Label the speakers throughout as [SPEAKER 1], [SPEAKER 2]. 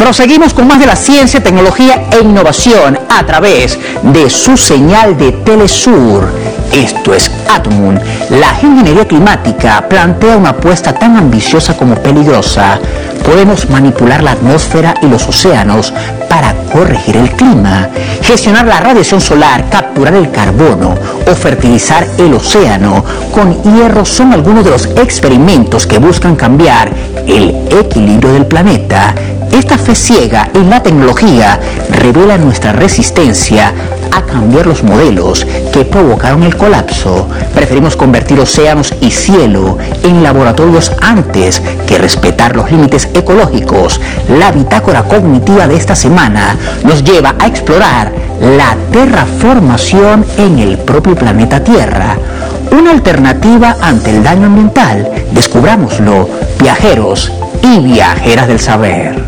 [SPEAKER 1] Proseguimos con más de la ciencia, tecnología e innovación a través de su señal de Telesur. Esto es Atmun. La ingeniería climática plantea una apuesta tan ambiciosa como peligrosa. Podemos manipular la atmósfera y los océanos para corregir el clima, gestionar la radiación solar, capturar el carbono o fertilizar el océano con hierro son algunos de los experimentos que buscan cambiar el equilibrio del planeta. Esta fe ciega en la tecnología revela nuestra resistencia a cambiar los modelos que provocaron el colapso. Preferimos convertir océanos y cielo en laboratorios antes que respetar los límites ecológicos. La bitácora cognitiva de esta semana nos lleva a explorar la terraformación en el propio planeta Tierra. Una alternativa ante el daño ambiental. Descubrámoslo, viajeros y viajeras del saber.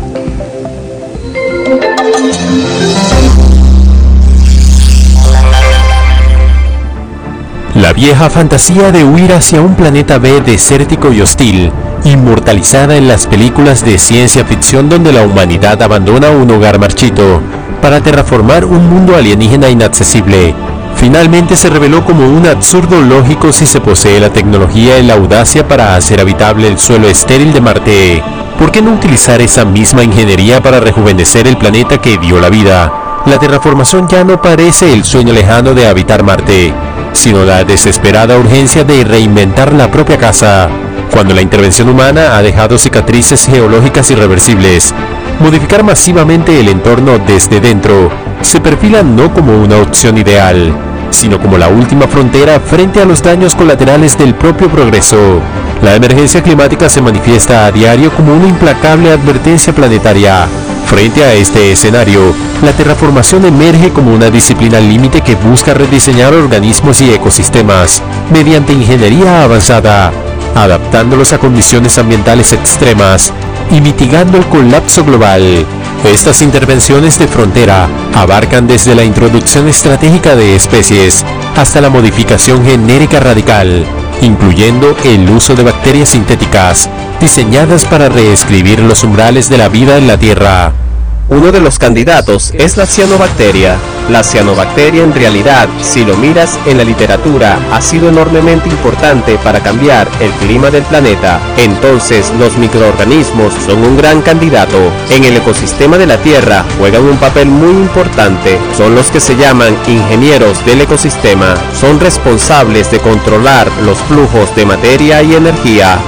[SPEAKER 2] La vieja fantasía de huir hacia un planeta B desértico y hostil, inmortalizada en las películas de ciencia ficción donde la humanidad abandona un hogar marchito para terraformar un mundo alienígena inaccesible, finalmente se reveló como un absurdo lógico si se posee la tecnología y la audacia para hacer habitable el suelo estéril de Marte. ¿Por qué no utilizar esa misma ingeniería para rejuvenecer el planeta que dio la vida? La terraformación ya no parece el sueño lejano de habitar Marte, sino la desesperada urgencia de reinventar la propia casa, cuando la intervención humana ha dejado cicatrices geológicas irreversibles. Modificar masivamente el entorno desde dentro se perfila no como una opción ideal, sino como la última frontera frente a los daños colaterales del propio progreso. La emergencia climática se manifiesta a diario como una implacable advertencia planetaria. Frente a este escenario, la terraformación emerge como una disciplina límite que busca rediseñar organismos y ecosistemas mediante ingeniería avanzada, adaptándolos a condiciones ambientales extremas y mitigando el colapso global. Estas intervenciones de frontera abarcan desde la introducción estratégica de especies hasta la modificación genérica radical, incluyendo el uso de bacterias sintéticas diseñadas para reescribir los umbrales de la vida en la Tierra.
[SPEAKER 3] Uno de los candidatos es la cianobacteria. La cianobacteria, en realidad, si lo miras en la literatura, ha sido enormemente importante para cambiar el clima del planeta. Entonces, los microorganismos son un gran candidato. En el ecosistema de la Tierra juegan un papel muy importante. Son los que se llaman ingenieros del ecosistema. Son responsables de controlar los flujos de materia y energía.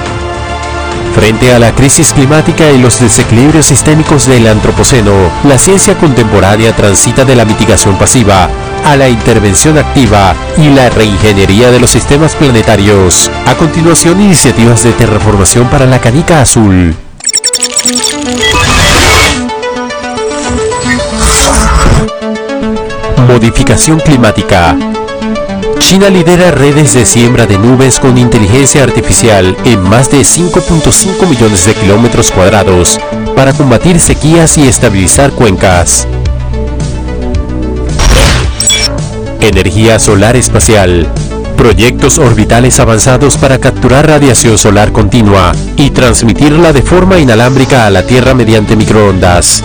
[SPEAKER 2] Frente a la crisis climática y los desequilibrios sistémicos del antropoceno, la ciencia contemporánea transita de la mitigación pasiva a la intervención activa y la reingeniería de los sistemas planetarios. A continuación, iniciativas de terraformación para la canica azul. Modificación climática. China lidera redes de siembra de nubes con inteligencia artificial en más de 5.5 millones de kilómetros cuadrados para combatir sequías y estabilizar cuencas. Energía solar espacial. Proyectos orbitales avanzados para capturar radiación solar continua y transmitirla de forma inalámbrica a la Tierra mediante microondas.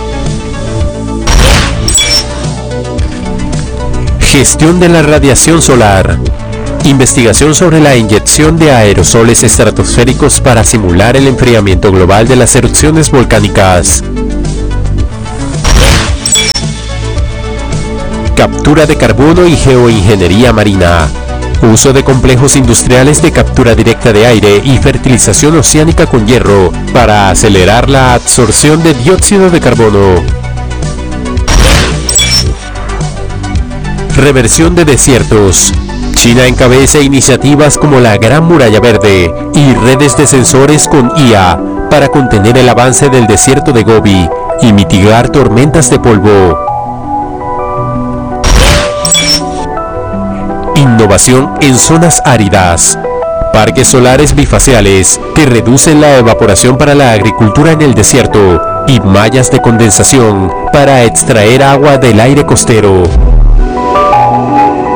[SPEAKER 2] Gestión de la radiación solar. Investigación sobre la inyección de aerosoles estratosféricos para simular el enfriamiento global de las erupciones volcánicas. Captura de carbono y geoingeniería marina. Uso de complejos industriales de captura directa de aire y fertilización oceánica con hierro para acelerar la absorción de dióxido de carbono. Reversión de desiertos. China encabeza iniciativas como la Gran Muralla Verde y redes de sensores con IA para contener el avance del desierto de Gobi y mitigar tormentas de polvo. Innovación en zonas áridas. Parques solares bifaciales que reducen la evaporación para la agricultura en el desierto y mallas de condensación para extraer agua del aire costero.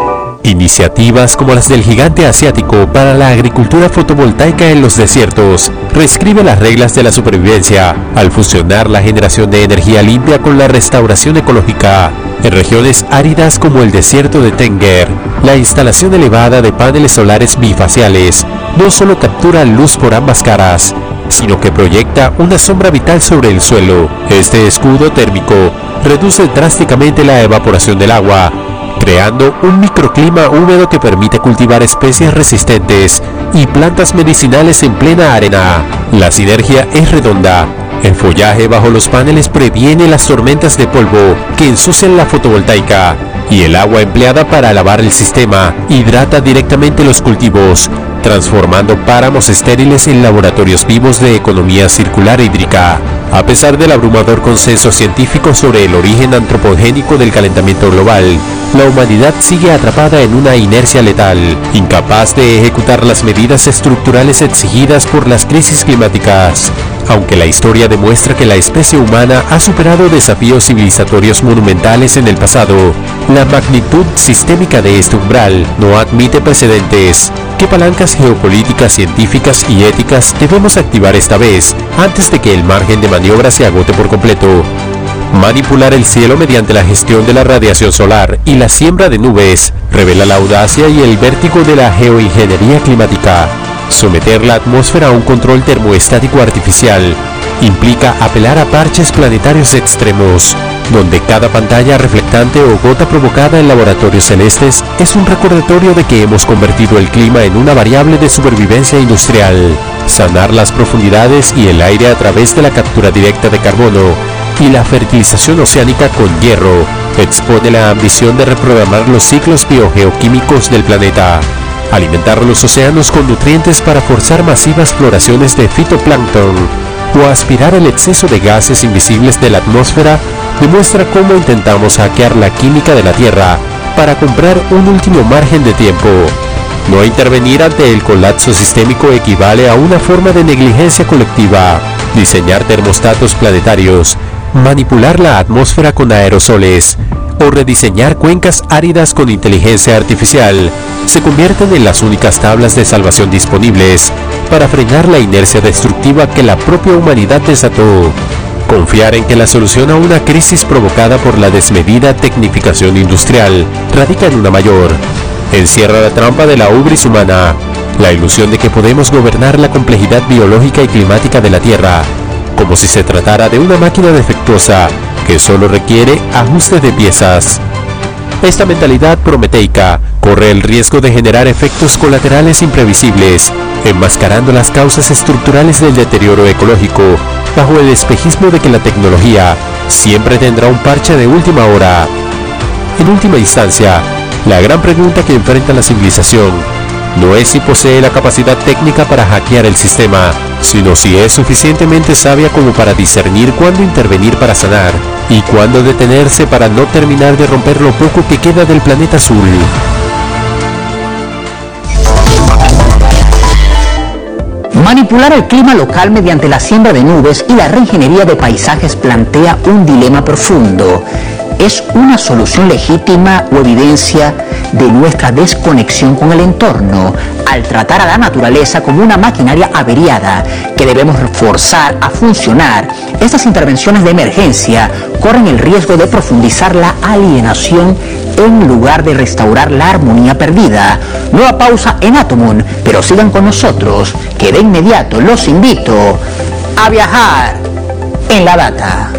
[SPEAKER 2] Iniciativas como las del gigante asiático para la agricultura fotovoltaica en los desiertos reescribe las reglas de la supervivencia al fusionar la generación de energía limpia con la restauración ecológica. En regiones áridas como el desierto de Tenger, la instalación elevada de paneles solares bifaciales no solo captura luz por ambas caras, sino que proyecta una sombra vital sobre el suelo. Este escudo térmico reduce drásticamente la evaporación del agua, creando un microclima húmedo que permite cultivar especies resistentes y plantas medicinales en plena arena. La sinergia es redonda. El follaje bajo los paneles previene las tormentas de polvo que ensucian la fotovoltaica, y el agua empleada para lavar el sistema hidrata directamente los cultivos, transformando páramos estériles en laboratorios vivos de economía circular hídrica. A pesar del abrumador consenso científico sobre el origen antropogénico del calentamiento global, la humanidad sigue atrapada en una inercia letal, incapaz de ejecutar las medidas estructurales exigidas por las crisis climáticas. Aunque la historia demuestra que la especie humana ha superado desafíos civilizatorios monumentales en el pasado, la magnitud sistémica de este umbral no admite precedentes. ¿Qué palancas geopolíticas, científicas y éticas debemos activar esta vez antes de que el margen de maniobra se agote por completo? Manipular el cielo mediante la gestión de la radiación solar y la siembra de nubes revela la audacia y el vértigo de la geoingeniería climática. Someter la atmósfera a un control termoestático artificial implica apelar a parches planetarios extremos, donde cada pantalla reflectante o gota provocada en laboratorios celestes es un recordatorio de que hemos convertido el clima en una variable de supervivencia industrial. Sanar las profundidades y el aire a través de la captura directa de carbono y la fertilización oceánica con hierro expone la ambición de reprogramar los ciclos biogeoquímicos del planeta. Alimentar los océanos con nutrientes para forzar masivas floraciones de fitoplancton o aspirar el exceso de gases invisibles de la atmósfera demuestra cómo intentamos hackear la química de la Tierra para comprar un último margen de tiempo. No intervenir ante el colapso sistémico equivale a una forma de negligencia colectiva. Diseñar termostatos planetarios, manipular la atmósfera con aerosoles o rediseñar cuencas áridas con inteligencia artificial se convierten en las únicas tablas de salvación disponibles para frenar la inercia destructiva que la propia humanidad desató. Confiar en que la solución a una crisis provocada por la desmedida tecnificación industrial radica en una mayor. Encierra la trampa de la hubris humana, la ilusión de que podemos gobernar la complejidad biológica y climática de la Tierra, como si se tratara de una máquina defectuosa que solo requiere ajuste de piezas. Esta mentalidad prometeica corre el riesgo de generar efectos colaterales imprevisibles, enmascarando las causas estructurales del deterioro ecológico bajo el espejismo de que la tecnología siempre tendrá un parche de última hora. En última instancia, la gran pregunta que enfrenta la civilización no es si posee la capacidad técnica para hackear el sistema, sino si es suficientemente sabia como para discernir cuándo intervenir para sanar y cuándo detenerse para no terminar de romper lo poco que queda del planeta azul.
[SPEAKER 1] Manipular el clima local mediante la siembra de nubes y la reingeniería de paisajes plantea un dilema profundo. ¿Es una solución legítima o evidencia de nuestra desconexión con el entorno al tratar a la naturaleza como una maquinaria averiada que debemos forzar a funcionar? Estas intervenciones de emergencia corren el riesgo de profundizar la alienación en lugar de restaurar la armonía perdida. Nueva pausa en Atomun, pero sigan con nosotros, que de inmediato los invito a viajar en la data.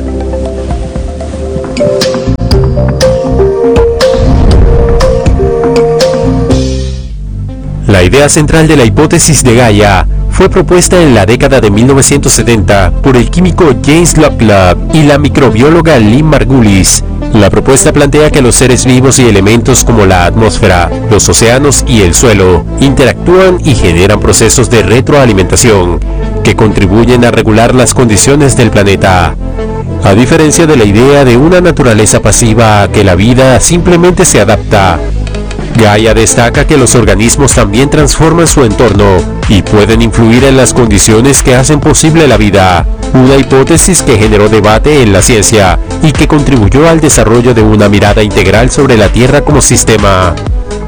[SPEAKER 2] La idea central de la hipótesis de Gaia fue propuesta en la década de 1970 por el químico James Lovelock y la microbióloga Lynn Margulis. La propuesta plantea que los seres vivos y elementos como la atmósfera, los océanos y el suelo interactúan y generan procesos de retroalimentación que contribuyen a regular las condiciones del planeta. A diferencia de la idea de una naturaleza pasiva a que la vida simplemente se adapta, Gaia destaca que los organismos también transforman su entorno y pueden influir en las condiciones que hacen posible la vida, una hipótesis que generó debate en la ciencia y que contribuyó al desarrollo de una mirada integral sobre la Tierra como sistema.